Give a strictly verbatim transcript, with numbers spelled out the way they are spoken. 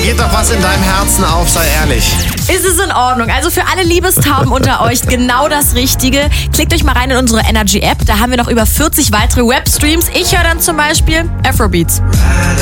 geht doch was in deinem Herzen auf, sei ehrlich. Ist es in Ordnung. Also für alle Liebestauben unter euch genau das Richtige. Klickt euch mal rein in unsere Energy App. Da haben wir noch über vierzig weitere Webstreams. Ich höre dann zum Beispiel Afrobeats.